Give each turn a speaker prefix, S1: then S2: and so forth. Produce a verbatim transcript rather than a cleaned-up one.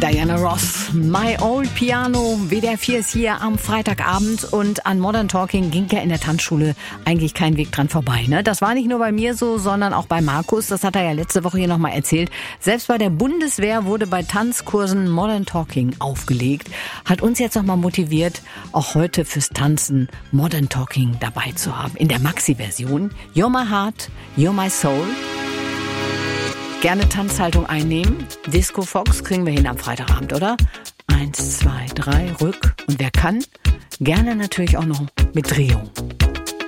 S1: Diana Ross, My Old Piano. W D R vier ist hier am Freitagabend und an Modern Talking ging ja in der Tanzschule eigentlich kein Weg dran vorbei. Ne? Das war nicht nur bei mir so, sondern auch bei Markus. Das hat er ja letzte Woche hier nochmal erzählt. Selbst bei der Bundeswehr wurde bei Tanzkursen Modern Talking aufgelegt. Hat uns jetzt nochmal motiviert, auch heute fürs Tanzen Modern Talking dabei zu haben. In der Maxi-Version. You're my heart, you're my soul. Gerne Tanzhaltung einnehmen. Disco Fox kriegen wir hin am Freitagabend, oder? Eins, zwei, drei, rück. Und wer kann, gerne natürlich auch noch mit Drehung.